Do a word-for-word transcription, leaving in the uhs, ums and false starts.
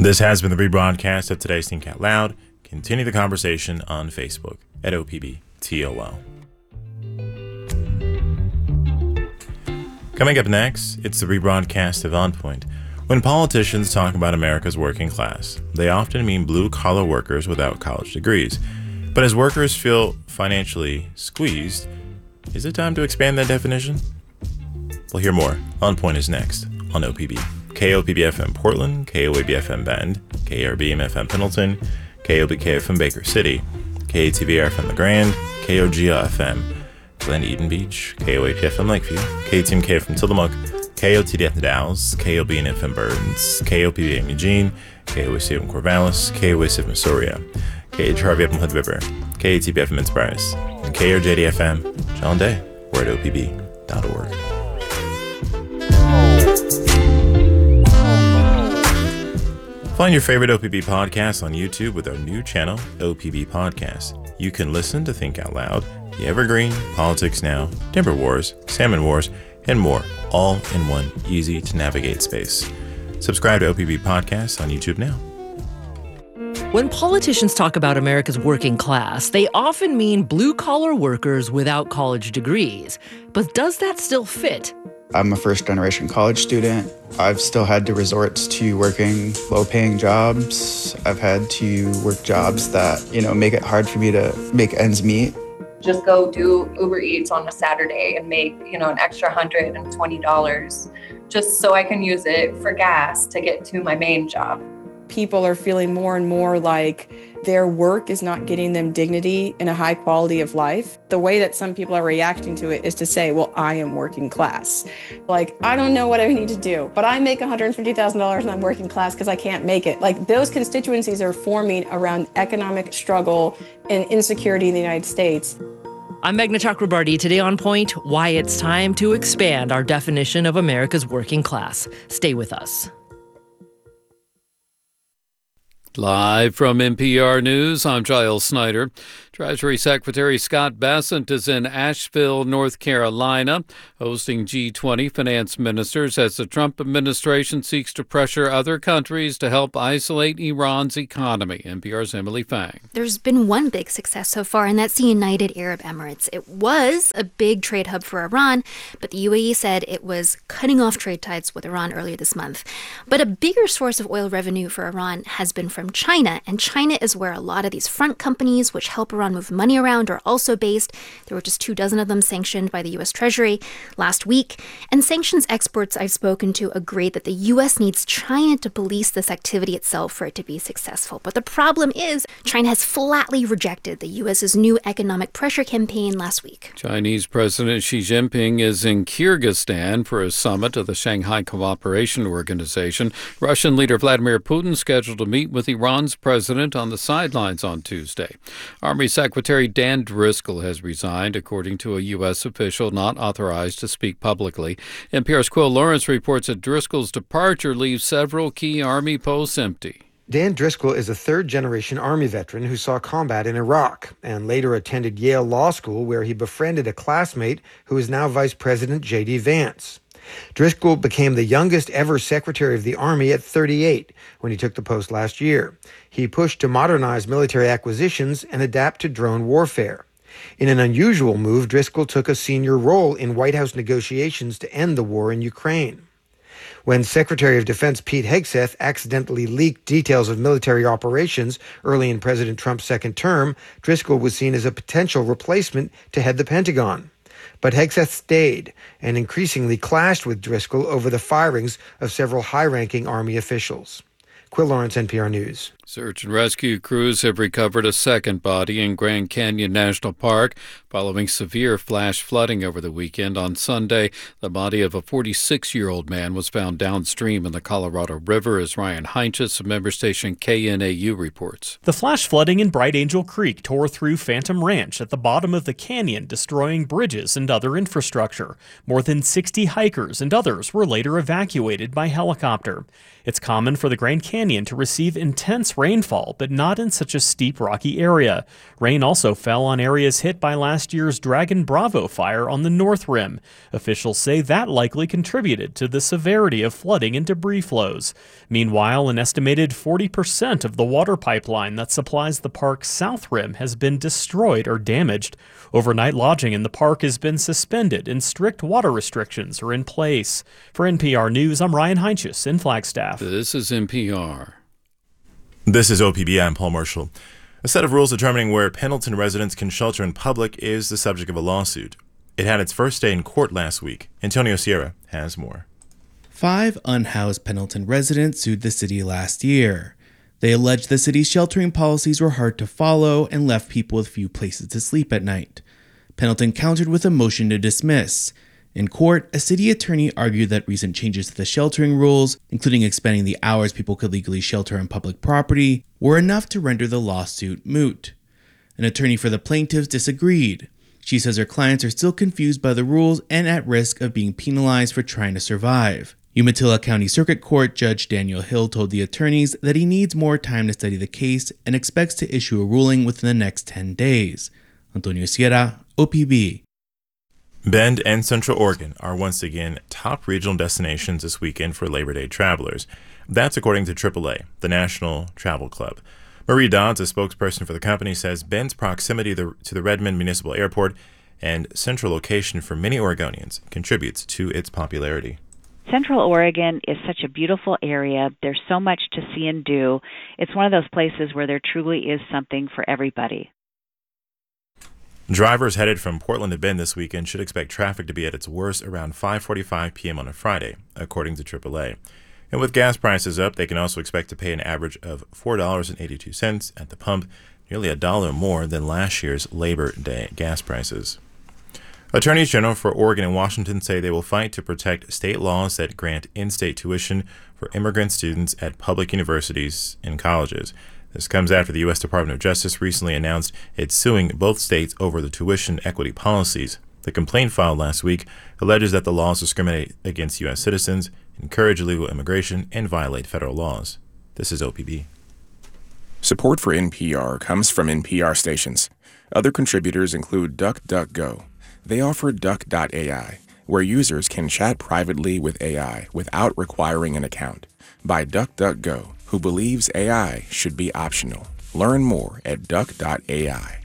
This has been the rebroadcast of today's Think Out Loud. Continue the conversation on Facebook at O P B T O L. Coming up next, it's the rebroadcast of On Point. When politicians talk about America's working class, they often mean blue-collar workers without college degrees. But as workers feel financially squeezed, is it time to expand that definition? We'll hear more. On Point is next on O P B. K O P B F M Portland, K O A B F M Bend, K R B M F M Pendleton, K O B K F M Baker City, K A T V R F M La Grande, K O G L F M Glen Eden Beach, K O A P F M Lakeview, K A T M K F M Tillamook, K O T D F M Dalles, K O B N F M Burns, K O P B M Eugene, K O A C F M Corvallis, K O A C F M Astoria, K H R V F M Hood River, K A T B F M Inspires, and K R J D F M John Day. We're at O P B dot org. Find your favorite O P B podcast on YouTube with our new channel, O P B Podcast. You can listen to Think Out Loud, The Evergreen, Politics Now, Timber Wars, Salmon Wars, and more, all in one easy-to-navigate space. Subscribe to O P B Podcasts on YouTube now. When politicians talk about America's working class, they often mean blue-collar workers without college degrees. But does that still fit? I'm a first-generation college student. I've still had to resort to working low-paying jobs. I've had to work jobs that, you know, make it hard for me to make ends meet. Just go do Uber Eats on a Saturday and make, you know, an extra one hundred twenty dollars just so I can use it for gas to get to my main job. People are feeling more and more like their work is not getting them dignity and a high quality of life. The way that some people are reacting to it is to say, well, I am working class. Like, I don't know what I need to do, but I make one hundred fifty thousand dollars and I'm working class because I can't make it. Like, those constituencies are forming around economic struggle and insecurity in the United States. I'm Meghna Chakrabarty. Today on Point, why it's time to expand our definition of America's working class. Stay with us. Live from N P R News, I'm Giles Snyder. Treasury Secretary Scott Bessent is in Asheville, North Carolina, hosting G twenty finance ministers as the Trump administration seeks to pressure other countries to help isolate Iran's economy. N P R's Emily Fang. There's been one big success so far, and that's the United Arab Emirates. It was a big trade hub for Iran, but the U A E said it was cutting off trade ties with Iran earlier this month. But a bigger source of oil revenue for Iran has been from China, and China is where a lot of these front companies, which help Iran move money around, are also based. There were just two dozen of them sanctioned by the U S Treasury last week. And sanctions experts I've spoken to agree that the U S needs China to police this activity itself for it to be successful. But the problem is China has flatly rejected the U S's new economic pressure campaign last week. Chinese President Xi Jinping is in Kyrgyzstan for a summit of the Shanghai Cooperation Organization. Russian leader Vladimir Putin scheduled to meet with Iran's president on the sidelines on Tuesday. Army Secretary Dan Driscoll has resigned, according to a U S official not authorized to speak publicly. N P R's Quill Lawrence reports that Driscoll's departure leaves several key Army posts empty. Dan Driscoll is a third-generation Army veteran who saw combat in Iraq and later attended Yale Law School, where he befriended a classmate who is now Vice President J D Vance. Driscoll became the youngest ever Secretary of the Army at thirty-eight when he took the post last year. He pushed to modernize military acquisitions and adapt to drone warfare. In an unusual move, Driscoll took a senior role in White House negotiations to end the war in Ukraine. When Secretary of Defense Pete Hegseth accidentally leaked details of military operations early in President Trump's second term, Driscoll was seen as a potential replacement to head the Pentagon. But Hegseth stayed and increasingly clashed with Driscoll over the firings of several high-ranking Army officials. Quill Lawrence, N P R News. Search and rescue crews have recovered a second body in Grand Canyon National Park following severe flash flooding over the weekend. On Sunday, the body of a forty-six-year-old man was found downstream in the Colorado River, as Ryan Heinches of member station K N A U reports. The flash flooding in Bright Angel Creek tore through Phantom Ranch at the bottom of the canyon, destroying bridges and other infrastructure. More than sixty hikers and others were later evacuated by helicopter. It's common for the Grand Canyon Canyon to receive intense rainfall, but not in such a steep, rocky area. Rain also fell on areas hit by last year's Dragon Bravo fire on the North Rim. Officials say that likely contributed to the severity of flooding and debris flows. Meanwhile, an estimated forty percent of the water pipeline that supplies the park's South Rim has been destroyed or damaged. Overnight lodging in the park has been suspended and strict water restrictions are in place. For N P R News, I'm Ryan Heinches in Flagstaff. This is N P R. This is O P B. I'm Paul Marshall. A set of rules determining where Pendleton residents can shelter in public is the subject of a lawsuit. It had its first day in court last week. Antonio Sierra has more. Five unhoused Pendleton residents sued the city last year. They alleged the city's sheltering policies were hard to follow and left people with few places to sleep at night. Pendleton countered with a motion to dismiss. In court, a city attorney argued that recent changes to the sheltering rules, including expanding the hours people could legally shelter on public property, were enough to render the lawsuit moot. An attorney for the plaintiffs disagreed. She says her clients are still confused by the rules and at risk of being penalized for trying to survive. Umatilla County Circuit Court Judge Daniel Hill told the attorneys that he needs more time to study the case and expects to issue a ruling within the next ten days. Antonio Sierra, O P B. Bend and Central Oregon are once again top regional destinations this weekend for Labor Day travelers. That's according to triple A, the National Travel Club. Marie Dodds, a spokesperson for the company, says Bend's proximity to the Redmond Municipal Airport and central location for many Oregonians contributes to its popularity. Central Oregon is such a beautiful area. There's so much to see and do. It's one of those places where there truly is something for everybody. Drivers headed from Portland to Bend this weekend should expect traffic to be at its worst around five forty-five p.m. on a Friday, according to triple A. And with gas prices up, they can also expect to pay an average of four dollars and eighty-two cents at the pump, nearly a dollar more than last year's Labor Day gas prices. Attorneys General for Oregon and Washington say they will fight to protect state laws that grant in-state tuition for immigrant students at public universities and colleges. This comes after the U S Department of Justice recently announced it's suing both states over the tuition equity policies. The complaint filed last week alleges that the laws discriminate against U S citizens, encourage illegal immigration, and violate federal laws. This is O P B. Support for N P R comes from N P R stations. Other contributors include DuckDuckGo. They offer Duck dot A I, where users can chat privately with A I without requiring an account. By DuckDuckGo, who believes A I should be optional. Learn more at Duck dot A I.